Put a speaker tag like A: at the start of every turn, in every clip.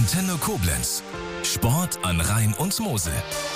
A: Antenne Koblenz. Sport an Rhein und Mosel.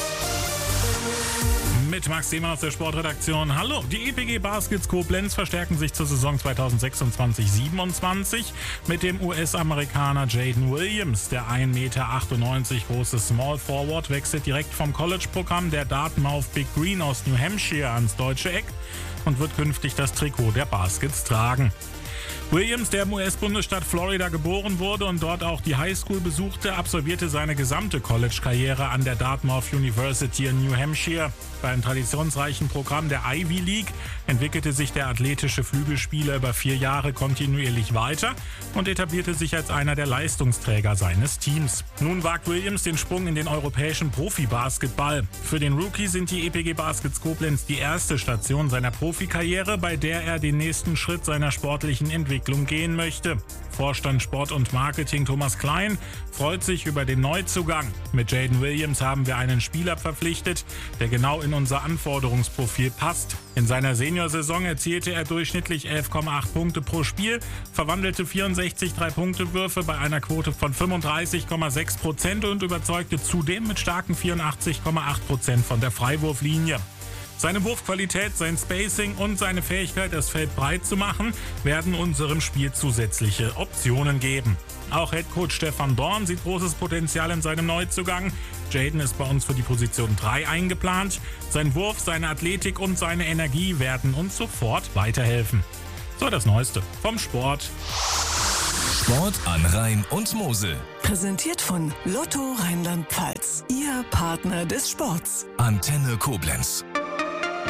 B: Mit Max Seemann aus der Sportredaktion. Hallo, die EPG Baskets Koblenz verstärken sich zur Saison 2026-27 mit dem US-Amerikaner Jaden Williams. Der 1,98 Meter große Small Forward wechselt direkt vom College-Programm der Dartmouth Big Green aus New Hampshire ans deutsche Eck und wird künftig das Trikot der Baskets tragen. Williams, der im US-Bundesstaat Florida geboren wurde und dort auch die Highschool besuchte, absolvierte seine gesamte College-Karriere an der Dartmouth University in New Hampshire. Beim traditionsreichen Programm der Ivy League entwickelte sich der athletische Flügelspieler über 4 Jahre kontinuierlich weiter und etablierte sich als einer der Leistungsträger seines Teams. Nun wagt Williams den Sprung in den europäischen Profi-Basketball. Für den Rookie sind die EPG Baskets Koblenz die erste Station seiner Profikarriere, bei der er den nächsten Schritt seiner sportlichen Entwicklung gehen möchte. Vorstand Sport und Marketing Thomas Klein freut sich über den Neuzugang. Mit Jaden Williams haben wir einen Spieler verpflichtet, der genau in unser Anforderungsprofil passt. In seiner Seniorsaison erzielte er durchschnittlich 11,8 Punkte pro Spiel, verwandelte 64 Drei-Punkte-Würfe bei einer Quote von 35,6% und überzeugte zudem mit starken 84,8% von der Freiwurflinie. Seine Wurfqualität, sein Spacing und seine Fähigkeit, das Feld breit zu machen, werden unserem Spiel zusätzliche Optionen geben. Auch Headcoach Stefan Dorn sieht großes Potenzial in seinem Neuzugang. Jaden ist bei uns für die Position 3 eingeplant. Sein Wurf, seine Athletik und seine Energie werden uns sofort weiterhelfen. So, das Neueste vom Sport.
A: Sport an Rhein und Mosel.
C: Präsentiert von Lotto Rheinland-Pfalz. Ihr Partner des Sports.
A: Antenne Koblenz.